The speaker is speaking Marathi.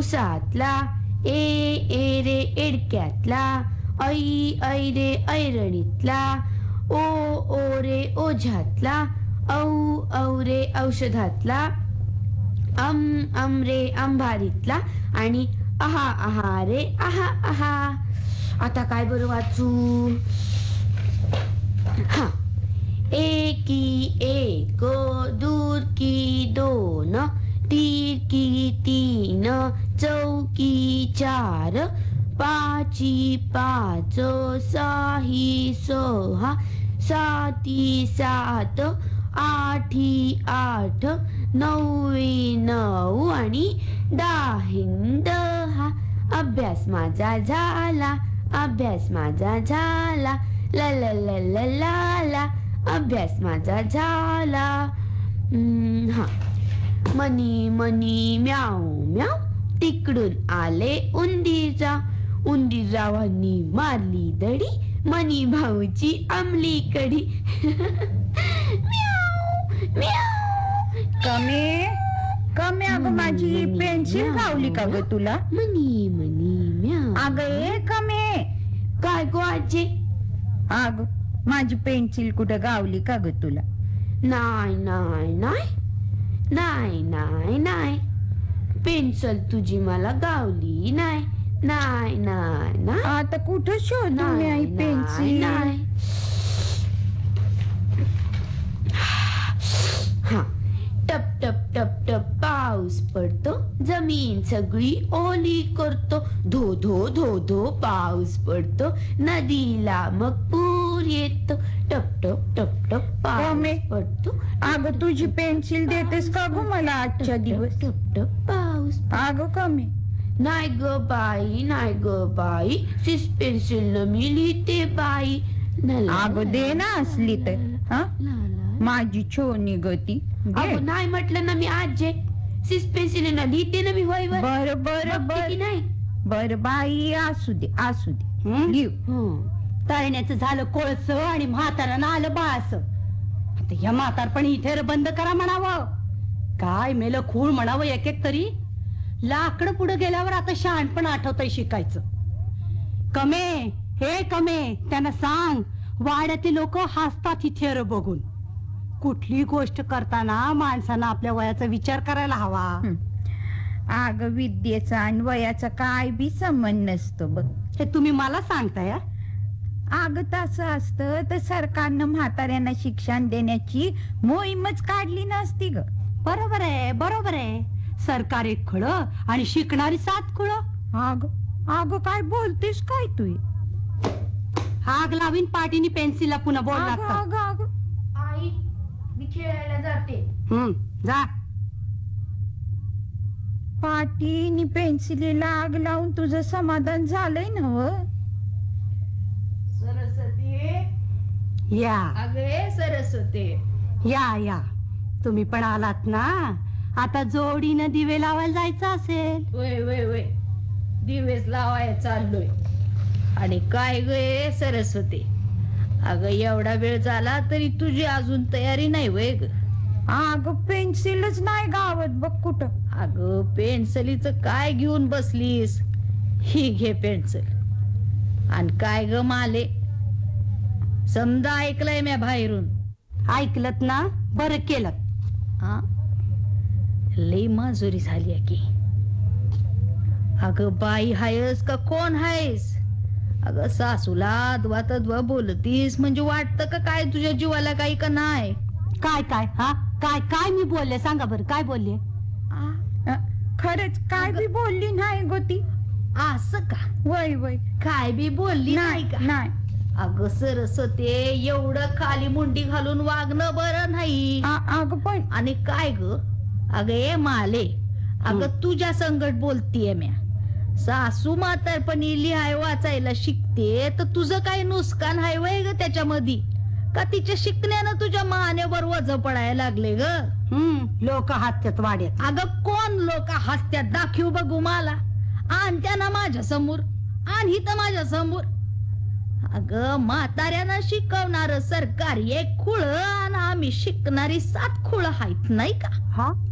उसातला, ए रे एडक्यातला, ऐ रे ऐरणीतला, ओ रे ओझ्यातला, औ रे औषधातला, रे अंबारीतला आणि आहा रे आहा. आता काय बरं वाचू? हा, एकी एक, दूर की दोन, तीर की तीन, चौकी चार, पाची पाच, साही सहा, साती सात, आठी आठ, नऊवी नऊ आणि दाहिन दहा. अभ्यास माझा झाला, अभ्यास माझा झाला, ला ला ला ला ला ला, अभ्यास माझा झाला. हा, मनी मनी म्याव म्याव, तिकडून आले उंदीरा, उंदीररावांनी मारली दडी, मनी भाऊची अंमली कढी. कमी अगं माझी पेन्सिल गावली का ग तुला? मनी मनी म्याव. अगं कमी काय गो आजी? अग माझी पेन्सिल कुठं गावली का ग तुला? नाही नाही नाही नाही नाही नाही, पेन्सिल तुझी मला गावली नाही. नाही नाही नाही. आता कुठं शोधू मी आई पेन्सिल? हा, टप टप टप टप पाऊस पडतो, जमीन सगळी ओली करतो, धो धो धो धो पाऊस पडतो, नदीला मग पूर येतो, टप टप टप टप पाऊस पडतो. अगं तुझी पेन्सिल देतेस का ग मला आजच्या दिवस? टप टप पाऊस. अगं कमी. नाही ग बाई, नाही ग बाई, सिस पेन्सिल न मी लिहिते बाई. अगं दे ना असली तर. हा, माझी छोनी गती. नाही म्हटलं ना मी आजे, सिस पेन्सिल न लिहिते ना मी. होय बर बर बर नाही बर बाई, असू दे असू दे, लिहू. तळण्याचं झालं कोळस आणि म्हातारानं आलं बास. आता ह्या म्हातारपण इथे बंद करा म्हणावं. काय मेलं खूळ म्हणावं एक एक तरी. लाकडं पुढे गेल्यावर आता शहाणपण आठवतंय शिकायचं. कमे, हे कमे, त्यांना सांग वाड्यातील लोक हसतात इथे बघून. कुठली गोष्ट करताना माणसानं आपल्या वयाचा विचार करायला हवा. अग विद्येचा आणि वयाचा काय बी संबंध नसतो बघ. हे तुम्ही मला सांगताय? अग तसं असतं तर सरकारनं म्हाताऱ्यांना शिक्षण देण्याची मोहीमच काढली नसती ग. बरोबर आहे बरोबर आहे. सरकार एक खळ आणि शिकणारी 7 खुळ. अग अग काय बोलतेस काय तू? हाग लावीन पाटीनी पेन्सिलला पुन्हा बोल लागतं. आई, मी खेळायला जाते. जा. पाटीनी पेन्सिलीला आग लावून तुझं समाधान झालंय ना? व सरस्वती, या. अगे सरस्वती, या या, तुम्ही पण आलात ना. आता जोडीनं दिवे लावायला जायचं असेल. वय वय वय, दिवेस लावायला चाललोय. आणि काय गे सरस्वती, अगं एवढा वेळ झाला तरी तुझी अजून तयारी नाही वय ग. अगं पेन्सिलच नाही गावात बघ कुठं. अगं पेन्सिलीच काय घेऊन बसलीस? ही घे पेन्सिल. आणि काय ग माले, समजा ऐकलंय म्या बाहेरून. ऐकलत ना, बरं केलं. लई माजुरी झाली की. अगं बाई हायस का कोण हायस? अगं सासूला अद्वा तद्वा बोलतीस म्हणजे वाटतं का काय तुझ्या जीवाला काही का नाही? काय काय हा काय काय मी बोलले सांगा बरं, काय बोलले? खरंच काय बी बोलली नाही गोती. असं का? वय वय, काय बी बोलली नाही का? नाही. अगं सरस्वती, एवढं खाली मुंडी घालून वागणं बरं नाही. अगं पण आणि काय ग, अगं ए माले, अगं तुझ्या संगट बोलतीये म्या. सासू म्हातारपणी लिहाय वाचायला शिकते तर तुझं काय नुकसान हाय वय ग त्याच्यामध्ये? का तिच्या शिकण्यानं तुझ्या मानेवर वज पडायला लागले ग? लोक हसत्यात वाड्यात. अगं कोण लोक हसत्यात दाखव बघू मला. आणत्या ना माझ्या समोर, आणि तर माझ्या समोर. अगं म्हाताऱ्यानं शिकवणार सरकार एक खुळ आणि आम्ही शिकणारी 7 खुळ आहेत नाही का? हा